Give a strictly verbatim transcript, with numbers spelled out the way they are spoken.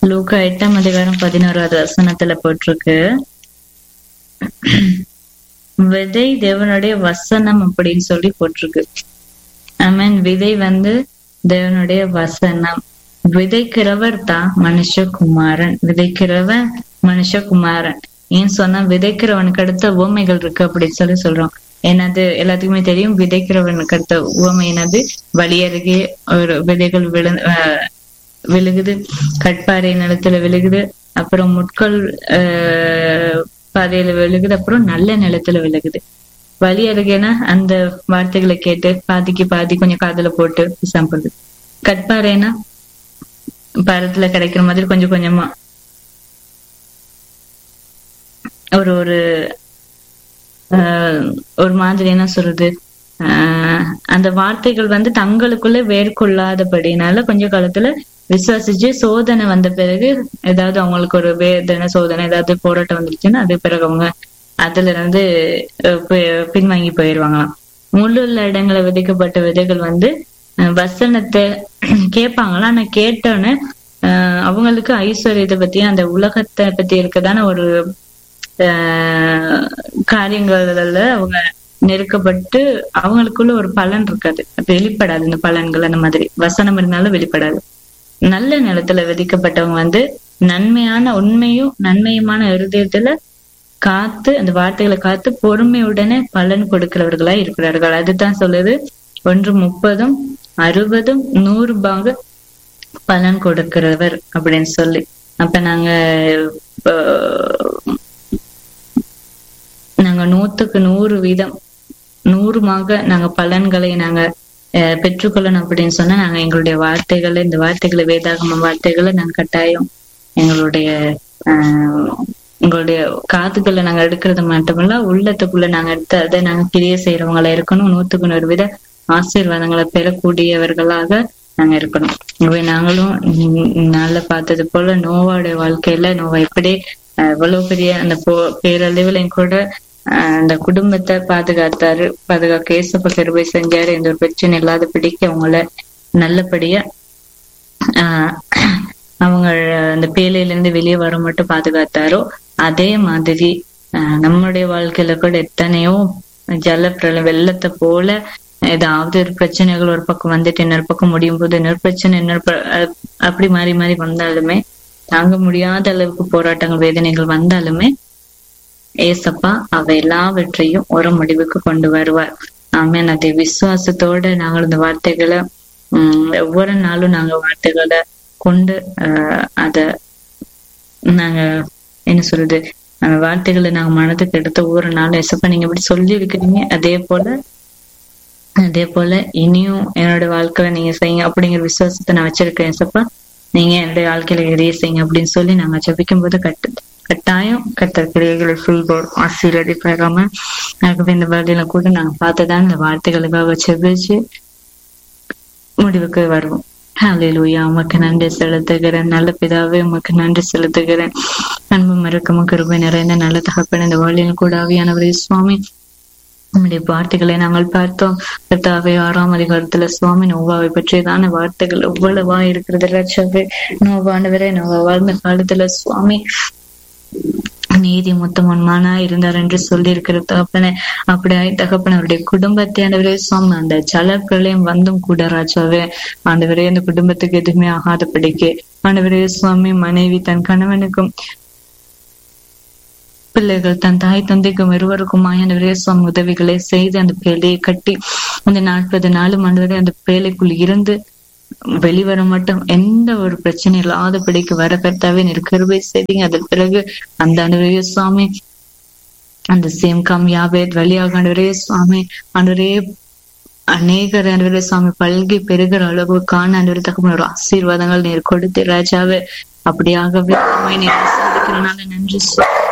லூக்கா எட்டாம் அதிகாரம் பதினோராவது வசனத்துல போட்டிருக்கு, விதை தேவனுடைய வசனம் அப்படின்னு சொல்லி போட்டிருக்கு. ஐ மீன் விதை வந்து தேவனுடைய வசனம். விதைக்கிறவர் தான் மனுஷகுமாரன். விதைக்கிறவன் மனுஷகுமாரன். ஏன் சொன்னா விதைக்கிறவனுக்கு அடுத்த உவமைகள் இருக்கு அப்படின்னு சொல்லி சொல்றோம். என்னது எல்லாத்துக்குமே தெரியும். விதைக்கிறவனுக்கு அடுத்த உவமை என்னது? வழி அருகே ஒரு விதைகள் விழு ஆஹ் விழுகுது, கட்பாறை நிலத்துல விழுகுது, அப்புறம் முட்கள் ஆஹ் பாதையில விழுகுது, அப்புறம் நல்ல நிலத்துல விழுகுது. வழி அருகேனா அந்த வார்த்தைகளை கேட்டு பாதிக்கு பாதி கொஞ்சம் காதுல போட்டு சாப்பிடுது. கட்பாறைனா பழத்துல கிடைக்கிற மாதிரி கொஞ்சம் கொஞ்சமா ஒரு ஒரு ஆஹ் ஒரு மாதிரி என்ன சொல்றது, ஆஹ் அந்த வார்த்தைகள் வந்து தங்களுக்குள்ள வேர்கொள்ளாதபடினால கொஞ்ச காலத்துல விசுவாசிச்சு சோதனை வந்த பிறகு ஏதாவது அவங்களுக்கு ஒரு வேதனை சோதனை ஏதாவது போராட்டம் வந்துருச்சுன்னா அது பிறகு அவங்க அதுல இருந்து பின்வாங்கி போயிடுவாங்களாம். முள்ளுள்ள இடங்களை விதைக்கப்பட்ட விதைகள் வந்து வசனத்தை கேட்பாங்களாம். ஆனா கேட்டோன்னு ஆஹ் அவங்களுக்கு ஐஸ்வர்யத்தை பத்தி அந்த உலகத்தை பத்தி இருக்கதான ஒரு ஆஹ் காரியங்கள்ல அவங்க நெருக்கப்பட்டு அவங்களுக்குள்ள ஒரு பலன் இருக்காது, வெளிப்படாது. இந்த பலன்கள் அந்த மாதிரி வசனம் இருந்தாலும் வெளிப்படாது. நல்ல நிலத்துல விதிக்கப்பட்டவங்க வந்து நன்மையான உண்மையும் நன்மையுமான இருதயத்துல காத்து அந்த வார்த்தைகளை காத்து பொறுமையுடனே பலன் கொடுக்கிறவர்களா இருக்கிறார்கள். அதுதான் சொல்லுது, ஒன்று முப்பதும் அறுபதும் நூறு பாக பலன் கொடுக்கிறவர் அப்படின்னு சொல்லி. அப்ப நாங்க நாங்க நூத்துக்கு நூறு வீதம் நூறுமாக நாங்க பலன்களை நாங்க அஹ் பெற்றுக்கொள்ளணும் அப்படின்னு சொன்னா நாங்க எங்களுடைய வார்த்தைகளை இந்த வார்த்தைகளை வேதாகம வார்த்தைகளை நாங்க கட்டாயம் எங்களுடைய ஆஹ் எங்களுடைய காதுகளை நாங்க எடுக்கிறது மட்டுமில்ல உள்ளத்துக்குள்ள நாங்க எடுத்து அதை நாங்க கிரியை செய்யறவங்களா இருக்கணும். நூத்துக்கு நூறு வித ஆசீர்வாதங்களை பெறக்கூடியவர்களாக நாங்க இருக்கணும். இவை நாங்களும் நல்லா பார்த்தது போல நோவாவுடைய வாழ்க்கையில நோவா எப்படி எவ்வளவு பெரிய அந்த போ பேரளவுலையும் கூட ஆஹ் அந்த குடும்பத்தை பாதுகாத்தாரு, பாதுகாக்க ஏசப்ப கிருபை செஞ்சாரு. எந்த ஒரு பிரச்சனை இல்லாத பிடிக்க அவங்கள நல்லபடியா ஆஹ் அவங்க அந்த பேலையில இருந்து வெளியே வர மட்டும் பாதுகாத்தாரோ அதே மாதிரி ஆஹ் நம்மளுடைய வாழ்க்கையில கூட எத்தனையோ ஜல பிரளயம் வெள்ளத்தை போல ஏதாவது ஒரு பிரச்சனைகள் ஒரு பக்கம் வந்துட்டு இன்னொரு பக்கம் முடியும் போது இன்னொரு பிரச்சனை இன்னொரு அப்படி மாறி மாறி வந்தாலுமே தாங்க முடியாத அளவுக்கு போராட்டங்கள் வேதனைகள் வந்தாலுமே ஏசப்பா அவ எல்லாவற்றையும் ஒரு முடிவுக்கு கொண்டு வருவார். ஆமேன். அதை விசுவாசத்தோட நாங்கள் இந்த வார்த்தைகளை உம் ஒவ்வொரு நாளும் நாங்க வார்த்தைகளை கொண்டு ஆஹ் அத நாங்க என்ன சொல்றது அந்த வார்த்தைகளை நாங்க மனதுக்கு எடுத்த ஒவ்வொரு நாளும் ஏசப்பா நீங்க இப்படி சொல்லி இருக்கிறீங்க, அதே போல அதே போல இனியும் என்னோட வாழ்க்கையில நீங்க செய்யுங்க அப்படிங்கிற விசுவாசத்தை நான் வச்சிருக்கேன். ஏசப்பா நீங்க என்னுடைய வாழ்க்கையில எதைய செய்யுங்க அப்படின்னு சொல்லி நாங்க ஜபிக்கும் போது கட்டு கட்டாயம் கர்த்தர் கிரியைகளை செய்வோர் ஆசீர்வதிப்பாராம. ஆகவே இந்த வேலையில கூட நாங்க பார்த்துதான் இந்த வார்த்தைகளுக்காக செபிச்சு முடிவுக்கு வருவோம். ஹல்லேலூயா. உமக்கு நன்றி செலுத்துகிறேன் நல்ல பிதாவே, உமக்கு நன்றி செலுத்துகிறேன். அன்பு மறக்கமும் கிருபை நிறைந்த நல்ல தகப்பன் இந்த வேலையில கூட ஆவியானவரே சுவாமி நம்முடைய வார்த்தைகளை நாங்கள் பார்த்தோம். கர்த்தாவே ஆறாம் அதிகாரத்துல சுவாமி நோவாவை பற்றியதான வார்த்தைகள் எவ்வளவா இருக்கிறது ராஜாவே. நோவானவரே நோவா வாழ்ந்த காலத்துல சுவாமி நீதி முத்தமன்மானா இருந்தார் என்று சொல்லி இருக்கிற தகப்பனே அப்படியே தகப்பன அவருடைய குடும்பத்தை ஆண்டவரே சுவாமி அந்த ஜல பிரளயம் வந்தும் கூட ராஜாவே ஆண்டவரே அந்த குடும்பத்துக்கு எதுவுமே ஆகாதபடிக்கு ஆண்டவரே சுவாமி மனைவி தன் கணவனுக்கும் பிள்ளைகள் தன் தாய் தந்தைக்கும் இருவருக்கும் ஆண்டவரே சுவாமி உதவிகளை செய்து அந்த பேலையை கட்டி அந்த நாற்பது நாளும் ஆண்டவரே அந்த பேலைக்குள் இருந்து வெளிவர மட்டும் எந்த ஒரு பிரச்சனை இல்லாதபடிக்கு வர கர்த்தாவே கிருபை செய்தீங்க. அதன் பிறகு அந்த ஆண்டவரே சுவாமி அந்த சேம் கம் யாபேத் வழியாக ஆண்டவரே சுவாமி ஆண்டவரே அநேகர் ஆண்டவரே சுவாமி பல்கி பெருகிற அளவு காண ஆண்டவரே தகப்பன ஒரு ஆசீர்வாதங்கள் நீர் கொடுத்து ராஜாவே அப்படியாகவே நீர் ஆசீர்வதிக்கிறனால நன்றி.